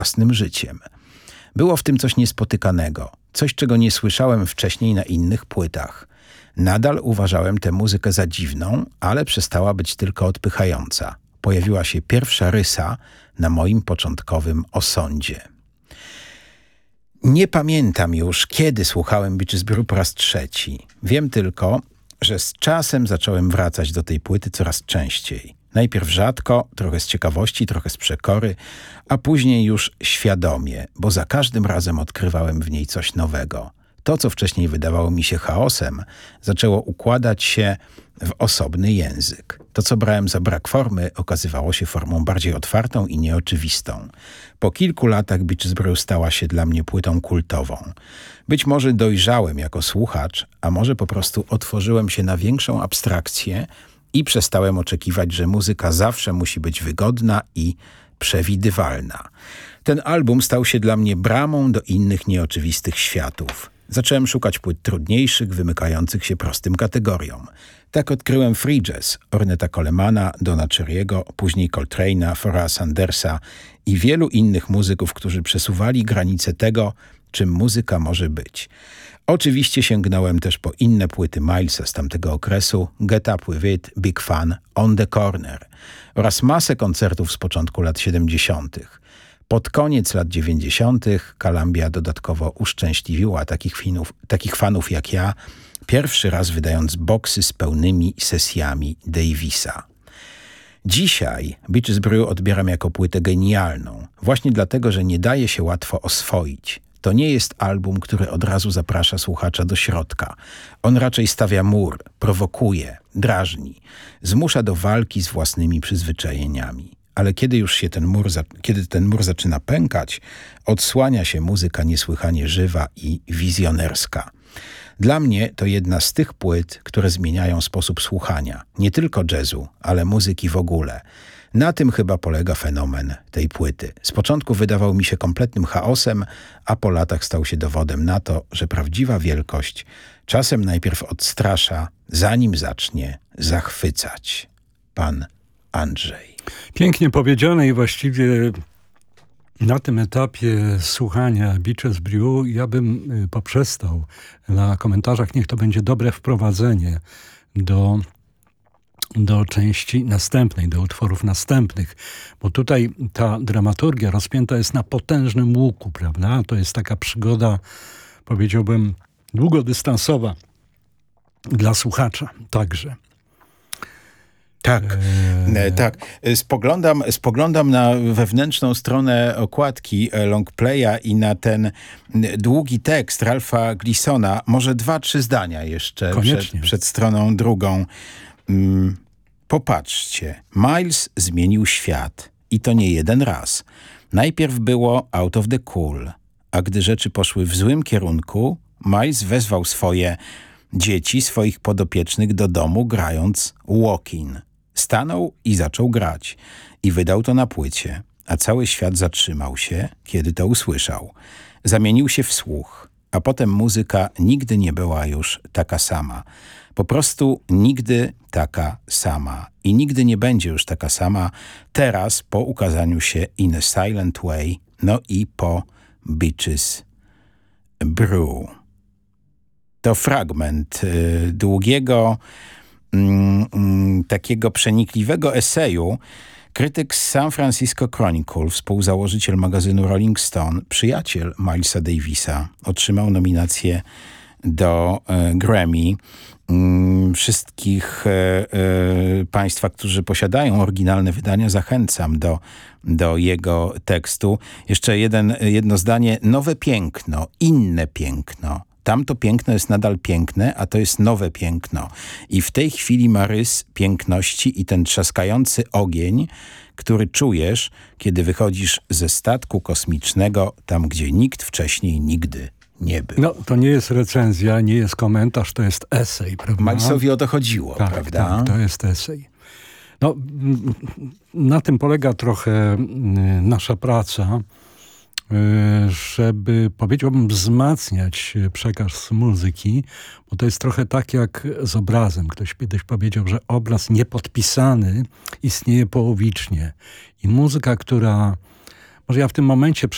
własnym życiem. Było w tym coś niespotykanego, coś, czego nie słyszałem wcześniej na innych płytach. Nadal uważałem tę muzykę za dziwną, ale przestała być tylko odpychająca. Pojawiła się pierwsza rysa na moim początkowym osądzie. Nie pamiętam już, kiedy słuchałem Beaches Brew po raz trzeci. Wiem tylko, że z czasem zacząłem wracać do tej płyty coraz częściej. Najpierw rzadko, trochę z ciekawości, trochę z przekory, a później już świadomie, bo za każdym razem odkrywałem w niej coś nowego. To, co wcześniej wydawało mi się chaosem, zaczęło układać się w osobny język. To, co brałem za brak formy, okazywało się formą bardziej otwartą i nieoczywistą. Po kilku latach Beaches Brew stała się dla mnie płytą kultową. Być może dojrzałem jako słuchacz, a może po prostu otworzyłem się na większą abstrakcję i przestałem oczekiwać, że muzyka zawsze musi być wygodna i przewidywalna. Ten album stał się dla mnie bramą do innych nieoczywistych światów. Zacząłem szukać płyt trudniejszych, wymykających się prostym kategoriom. Tak odkryłem free jazz, Ornetta Colemana, Dona Cherry'ego, później Coltrane'a, Forra Sandersa i wielu innych muzyków, którzy przesuwali granice tego, czym muzyka może być. Oczywiście sięgnąłem też po inne płyty Milesa z tamtego okresu, Get Up With It, Big Fun, On The Corner oraz masę koncertów z początku lat 70. Pod koniec lat 90. Columbia dodatkowo uszczęśliwiła takich fanów jak ja, pierwszy raz wydając boksy z pełnymi sesjami Davisa. Dzisiaj Beaches Brew odbieram jako płytę genialną, właśnie dlatego, że nie daje się łatwo oswoić. To nie jest album, który od razu zaprasza słuchacza do środka. On raczej stawia mur, prowokuje, drażni, zmusza do walki z własnymi przyzwyczajeniami. Ale kiedy ten mur zaczyna pękać, odsłania się muzyka niesłychanie żywa i wizjonerska. Dla mnie to jedna z tych płyt, które zmieniają sposób słuchania. Nie tylko jazzu, ale muzyki w ogóle. Na tym chyba polega fenomen tej płyty. Z początku wydawał mi się kompletnym chaosem, a po latach stał się dowodem na to, że prawdziwa wielkość czasem najpierw odstrasza, zanim zacznie zachwycać. Pan Andrzej. Pięknie powiedziane i właściwie na tym etapie słuchania Beaches Brew ja bym poprzestał na komentarzach. Niech to będzie dobre wprowadzenie do części następnej, do utworów następnych. Bo tutaj ta dramaturgia rozpięta jest na potężnym łuku, prawda? To jest taka przygoda, powiedziałbym, długodystansowa dla słuchacza także. Tak, tak. Spoglądam na wewnętrzną stronę okładki longplaya i na ten długi tekst Ralpha Gleasona. Może 2-3 zdania jeszcze przed stroną drugą. Popatrzcie, Miles zmienił świat i to nie jeden raz. Najpierw było Out of the Cool, a gdy rzeczy poszły w złym kierunku, Miles wezwał swoje dzieci, swoich podopiecznych do domu, grając Walk-in. Stanął i zaczął grać i wydał to na płycie, a cały świat zatrzymał się, kiedy to usłyszał. Zamienił się w słuch, a potem muzyka nigdy nie była już taka sama. Po prostu nigdy taka sama i nigdy nie będzie już taka sama teraz po ukazaniu się In a Silent Way, no i po Beaches Brew. To fragment długiego, takiego przenikliwego eseju. Krytyk z San Francisco Chronicle, współzałożyciel magazynu Rolling Stone, przyjaciel Milesa Davisa, otrzymał nominację do Grammy. Wszystkich państwa, którzy posiadają oryginalne wydania, zachęcam do jego tekstu. Jeszcze jedno zdanie. Nowe piękno, inne piękno. Tamto piękno jest nadal piękne, a to jest nowe piękno. I w tej chwili ma rys piękności i ten trzaskający ogień, który czujesz, kiedy wychodzisz ze statku kosmicznego, tam gdzie nikt wcześniej nigdy nie był. No, to nie jest recenzja, nie jest komentarz, to jest esej, prawda? Milesowi o to chodziło, tak, prawda? Tak, to jest esej. No, na tym polega trochę nasza praca, żeby, powiedziałbym, wzmacniać przekaz muzyki, bo to jest trochę tak jak z obrazem. Ktoś kiedyś powiedział, że obraz niepodpisany istnieje połowicznie. I muzyka, która, może ja w tym momencie